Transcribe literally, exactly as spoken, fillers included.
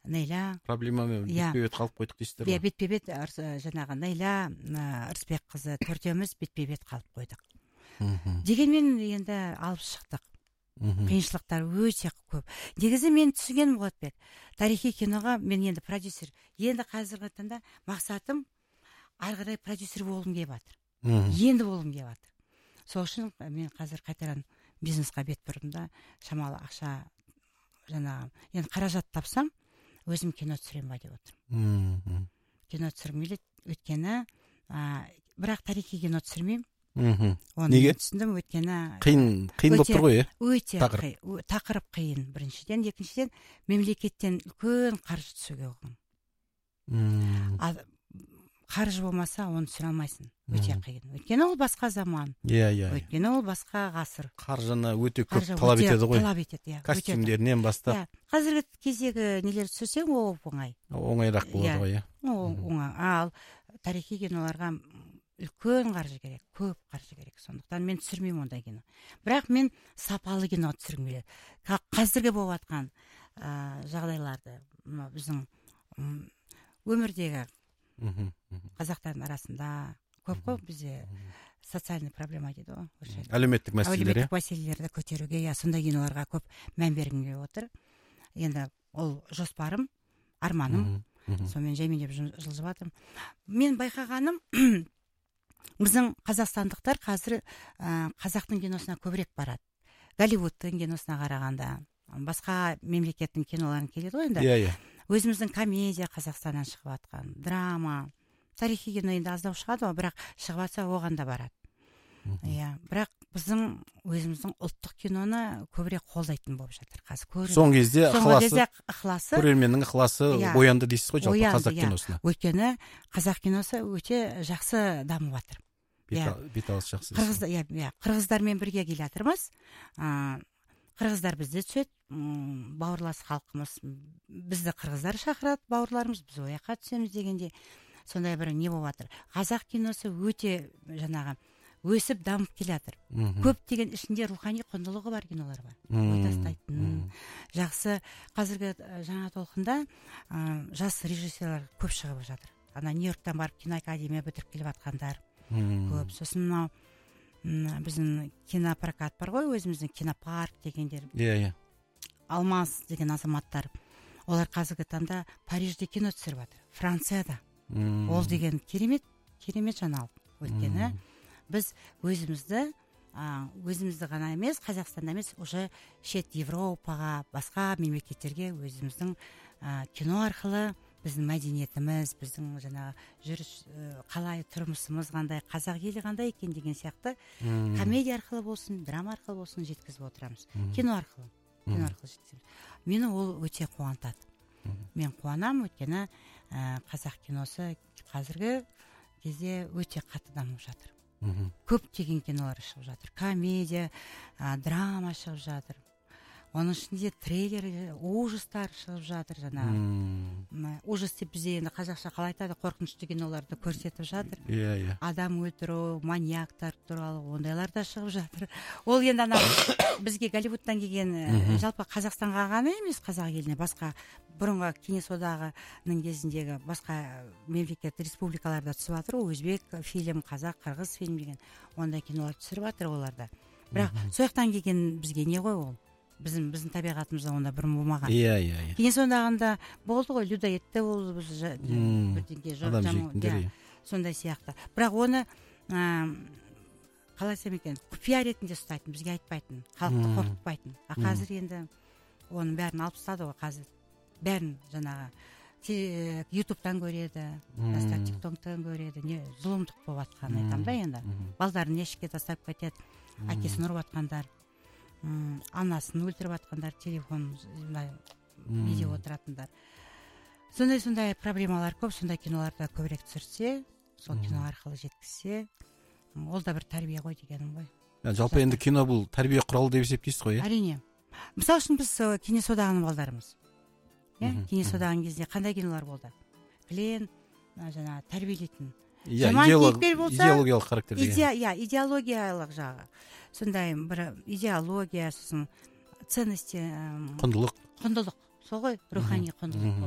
Найля, проблемамен бетпе бет қалып қойдық дейсіздер иә, ғой. бетпе бет жаңағы Найля Ырысбек қызы төртеуміз бетпе бет қалып қойдық. Дегенмен енді алып шықтық. Қиыншылықтар өте көп. Негізі мен түсінгенім Болатбек, тарихи киноға мен енді продюсер. Енді қазіргі таңда мақсатым ары қарай продюсер болғым келіп жатыр. Енді болғым келіп жатыр. Сол үшін мен қазір қайтаран бизнесқа бет бұрдым да, шамалы ақша жаңағы енді қаражат тапсам, өзім кино түсірем ба деп отырмын. Кино түсіргім келеді, өйткені бірақ тарихи кино түсірмеймін. Неге? Түсіндім, өйткені қиын қиын болып тұр ғой, өте тақырып қиын. Біріншіден, екіншіден мемлекеттен үлкен қаржы түсуге оған. Қаржы болмаса, оны түсіре алмайсың. Өте қиын. Өйткені ол басқа заман. Иә, иә. Өйткені ол басқа ғасыр. Қаржыны өте көп талап етеді ғой. Талап етеді, иә. Костюмдерінен бастап. Қазіргі кездегі нелер түсірсең, ол оңай. Оңайырақ болады ғой, иә. Оңай. Ал тарихи киноларға үлкен қаржы керек, көп қаржы керек. Сондықтан мен түсірмеймін ондай кино. Бірақ мен сапалы кино түсіргім келеді. Қазіргі болып жатқан жағдайларды, біздің өмірдегі қазақтардың арасында көп қой бізде социальный проблема дейді ғой. Әлеуметтік мәселелер. Әлеуметтік мәселелерді көтеруге, я сондай киноларға көп мән бергім келіп отыр. Енді ол жоспарым, арманым. Сонымен жаймен деп жылжып жатырмын. Мен байқағаным, біздің қазақстандықтар қазір қазақтың киносына көбірек барады. Голливудтың киносына қарағанда, басқа мемлекеттің киноларын келеді ғой енді. Иә, иә. Өзіміздің комедия Қазақстаннан шығып жатқан, драма, тарихи кино енді аздау шығады ғой, бірақ шығып жатса оған да барады. Иә, бірақ біздің өзіміздің ұлттық киноны көбірек қолдайтын болып жатыр қазір. Соңғы кезде ықыласы, көрерменнің ықыласы оянды дейсіз ғой жалпы қазақ киносына. Өйткені қазақ киносы өте жақсы дамып жатыр. Беталыс жақсы. Қырғыздармен бірге келе жатырмыз. Қырғыздар бізде түседі, бауырлас халқымыз, бізді қырғыздар шақырады, бауырларымыз, біз ояққа түсеміз дегенде, сондай бір не болып жатыр. Қазақ киносы өте жаңағы өсіп дамып келе жатыр. Көп деген ішінде рухани құндылығы бар кинолар бар. Ой тастайтын, жақсы. Қазіргі жаңа толқында жас режиссерлар көп шығып жатыр. Ана Нью-Йорктан барып киноакадемия бітіріп келіп жатқандар көп. Сосын мынау біздің кинопрокат бар ғой, өзіміздің кинопарк дегендер. Иә, иә. Алмаз деген азаматтар. Олар қазіргі таңда Парижде кино түсіріп жатыр. Францияда. Ол деген керемет, керемет жаңалық. Өйткені біз өзімізді, өзімізді ғана емес, Қазақстанда емес, уже шет Европаға, басқа мемлекеттерге өзіміздің кино арқылы біздің мәдениетіміз, біздің жаңағы жүріс қалай, тұрмысымыз қандай, қазақ елі қандай екен деген сияқты комедия арқылы болсын, драма арқылы болсын жеткізіп отырамыз. Кино арқылы. Кино арқылы жеткіземіз. Мені ол өте қуантады. Мен қуанам, өйткені қазақ киносы қазіргі кезде өте қатты дамып жатыр. Көптеген кинолар шығып жатыр. Комедия, драма шығып жатыр. Оның ішінде трейлер, ужастар шығып жатыр жаңағы. Ужас деп бізде енді қазақша қалай айтады, қорқынышты киноларды көрсетіп жатыр. Иә, иә. Адам өлтіру, маньяктар туралы ондайлар да шығып жатыр. Ол енді ана бізге Голливудтан келген, жалпы Қазақстанға ғана емес, қазақ еліне, басқа бұрынғы Кеңес одағының кезіндегі басқа мемлекет республикаларда түсіп жатыр. Өзбек фильм, қазақ, қырғыз фильм деген ондай кинолар түсіріп жатыр оларда. Бірақ сояқтан келген бізге не ғой ол? Біздің біздің табиғатымызда онда бұрын болмаған. Иә, иә, иә. Кеңес одағында болды ғой, людоедті ол бірдеңке сондай сияқты. Бірақ оны қалай айтсам екен, құпия ретінде ұстайтын, бізге айтпайтын, халықты қорқытпайтын. А қазір енді оның бәрін алып тастады ғой қазір. Бәрін жаңағы ютубтан көреді, басқа тиктоктан көреді, не зұлымдық болып жатқанын айтамын да енді. Балдарын ешке тастап кетеді, әкесін ұрып жатқандар. Анасын өлтіріп жатқандар, телефон видео отыратындар. Сондай-сондай проблемалар көп, сондай киноларда көбірек түсірсе, сол кино арқылы жеткізсе, ол да бір тәрбие ғой дегенім ғой. Жалпы енді кино бұл тәрбие құралы деп есептейсіз ғой, иә? Әрине. Мысалы үшін біз Кеңес одағының балдарымыз. Кеңес одағының кезінде қандай кинолар болды? Клен, жаңа тәрбиелейтін. Идеологиялық характер деген. Идеологиялық жағы. Сондай бір идеология, сосын ценности, құндылық. Құндылық. Сол ғой, рухани құндылық.